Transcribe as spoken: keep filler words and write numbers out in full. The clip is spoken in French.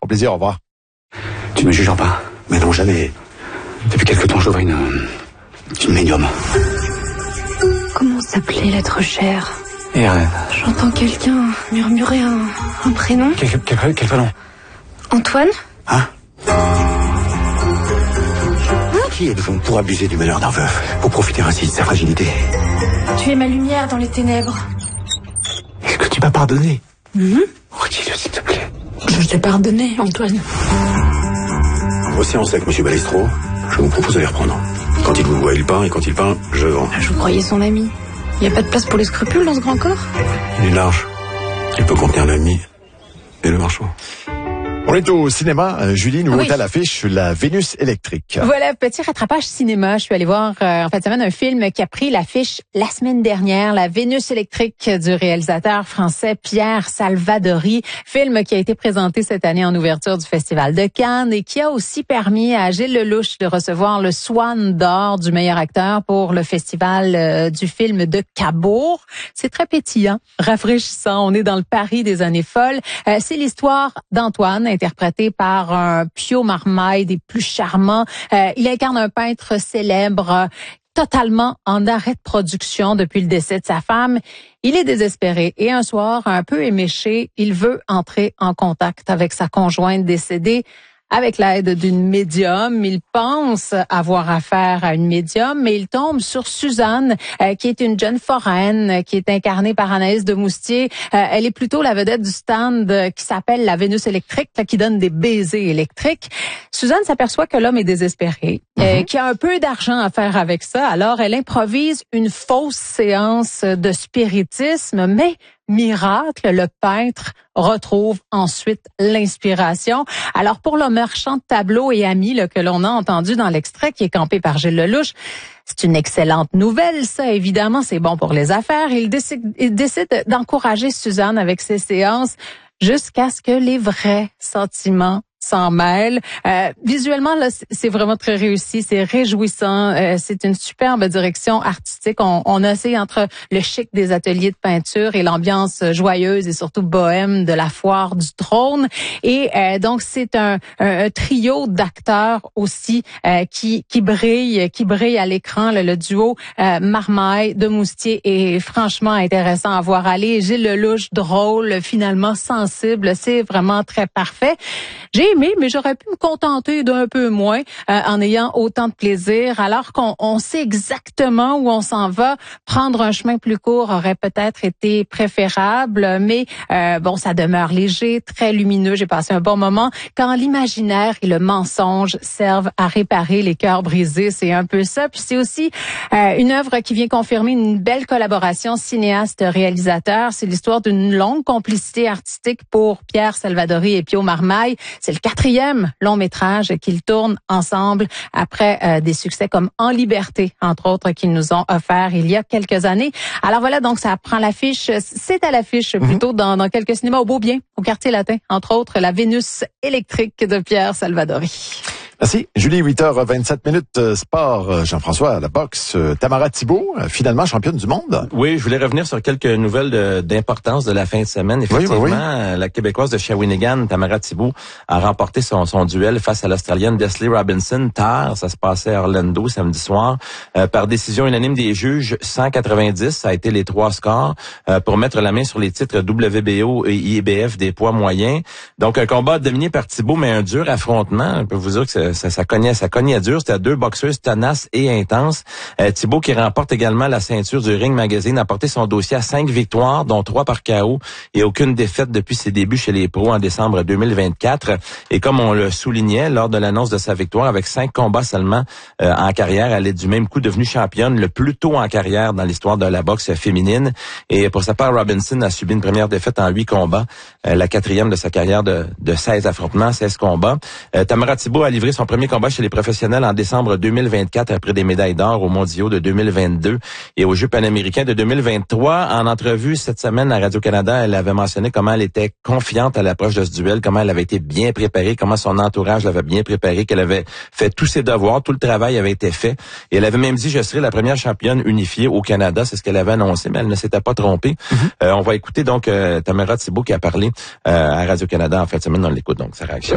plaisir, au revoir. Tu ne me jugeras pas, mais non, jamais. Depuis quelque temps, j'ouvre une... une médium. Comment s'appelait l'être cher? Irène. J'entends quelqu'un murmurer un, un prénom. Quel, quel, quel prénom? Antoine? Hein? Qui êtes-vous pour abuser du malheur d'un veuf, pour profiter ainsi de sa fragilité? Tu es ma lumière dans les ténèbres. Est-ce que tu m'as pardonné? Mmh. Redis-le, s'il te plaît. Je t'ai pardonné, Antoine. Océan sec, monsieur Balestro. Je vous propose de les reprendre. Quand il vous voit, il peint, et quand il peint, je vends. Je vous croyais son ami. Il n'y a pas de place pour les scrupules dans ce grand corps? Il est large. Il peut contenir l'ami et le marchand. On est au cinéma. Euh, Julie, nous Oui. à l'affiche la Vénus électrique. Voilà, petit rattrapage cinéma. Je suis allée voir euh, en fin de semaine un film qui a pris l'affiche la semaine dernière, La Vénus électrique du réalisateur français Pierre Salvadori. Film qui a été présenté cette année en ouverture du Festival de Cannes et qui a aussi permis à Gilles Lellouche de recevoir le Swan d'or du meilleur acteur pour le Festival euh, du film de Cabourg. C'est très pétillant, rafraîchissant. On est dans le Paris des années folles. Euh, c'est l'histoire d'Antoine, interprété par un Pio Marmaille des plus charmants. Euh, il incarne un peintre célèbre, euh, totalement en arrêt de production depuis le décès de sa femme. Il est désespéré et un soir, un peu éméché, il veut entrer en contact avec sa conjointe décédée. Avec l'aide d'une médium, il pense avoir affaire à une médium, mais il tombe sur Suzanne, euh, qui est une jeune foraine, euh, qui est incarnée par Anaïs de Moustier. Euh, elle est plutôt la vedette du stand euh, qui s'appelle la Vénus électrique, là, qui donne des baisers électriques. Suzanne s'aperçoit que l'homme est désespéré, euh, mm-hmm. qu'il a un peu d'argent à faire avec ça. Alors, elle improvise une fausse séance de spiritisme, mais miracle, le peintre retrouve ensuite l'inspiration. Alors, pour le marchand de tableaux et ami là, que l'on a entendu dans l'extrait qui est campé par Gilles Lellouche, c'est une excellente nouvelle, ça, évidemment, c'est bon pour les affaires. Il décide, il décide d'encourager Suzanne avec ses séances jusqu'à ce que les vrais sentiments s'en mêlent. Euh, visuellement, là, c'est vraiment très réussi, c'est réjouissant, euh, c'est une superbe direction artistique. On, on a essayé entre le chic des ateliers de peinture et l'ambiance joyeuse et surtout bohème de la foire du trône. Et euh, donc, c'est un, un, un trio d'acteurs aussi euh, qui qui brille, qui brille à l'écran, le, le duo euh, Marmaille de Moustier est franchement intéressant à voir aller. Gilles Lellouche, drôle, finalement sensible, c'est vraiment très parfait. J'ai aimé, mais j'aurais pu me contenter d'un peu moins euh, en ayant autant de plaisir. Alors qu'on on sait exactement où on s'en va, prendre un chemin plus court aurait peut-être été préférable, mais euh, bon, ça demeure léger, très lumineux. J'ai passé un bon moment. Quand l'imaginaire et le mensonge servent à réparer les cœurs brisés, c'est un peu ça. Puis c'est aussi euh, une œuvre qui vient confirmer une belle collaboration cinéaste-réalisateur. C'est l'histoire d'une longue complicité artistique pour Pierre Salvadori et Pio Marmaille. C'est le quatrième long métrage qu'ils tournent ensemble après euh, des succès comme En Liberté, entre autres, qu'ils nous ont offert il y a quelques années. Alors voilà, donc ça prend l'affiche, c'est à l'affiche mm-hmm. plutôt dans, dans quelques cinémas au Beaubien, au Quartier Latin, entre autres, la Vénus électrique de Pierre Salvadori. Merci. Julie, huit heures vingt-sept minutes, sport. Jean-François, la boxe. Tamara Thibault, finalement championne du monde. Oui, je voulais revenir sur quelques nouvelles de, d'importance de la fin de semaine. Effectivement, oui, oui, oui. La Québécoise de Shawinigan, Tamara Thibault, a remporté son, son duel face à l'Australienne Desley Robinson tard. Ça se passait à Orlando samedi soir. Euh, par décision unanime des juges, cent quatre-vingt-dix, ça a été les trois scores euh, pour mettre la main sur les titres W B O et I B F des poids moyens. Donc, un combat dominé par Thibault, mais un dur affrontement. Je peux vous dire que ça, ça, ça cognait, ça cognait dur. C'était deux boxeuses tenaces et intenses. Euh, Thibault, qui remporte également la ceinture du Ring Magazine, a porté son dossier à cinq victoires, dont trois par K O et aucune défaite depuis ses débuts chez les pros en décembre deux mille vingt-quatre. Et comme on le soulignait lors de l'annonce de sa victoire, avec cinq combats seulement euh, en carrière, elle est du même coup devenue championne le plus tôt en carrière dans l'histoire de la boxe féminine. Et pour sa part, Robinson a subi une première défaite en huit combats, euh, la quatrième de sa carrière de, de seize affrontements, seize combats. Euh, Tamara Thibault a livré son premier combat chez les professionnels en décembre deux mille vingt-quatre après des médailles d'or aux mondiaux de deux mille vingt-deux et aux Jeux panaméricains de deux mille vingt-trois. En entrevue cette semaine à Radio-Canada, elle avait mentionné comment elle était confiante à l'approche de ce duel, comment elle avait été bien préparée, comment son entourage l'avait bien préparée, qu'elle avait fait tous ses devoirs, tout le travail avait été fait. Et elle avait même dit, je serai la première championne unifiée au Canada. C'est ce qu'elle avait annoncé, mais elle ne s'était pas trompée. Mm-hmm. Euh, on va écouter donc euh, Tamara Thibault qui a parlé euh, à Radio-Canada en fin de semaine. On l'écoute donc, sa réaction.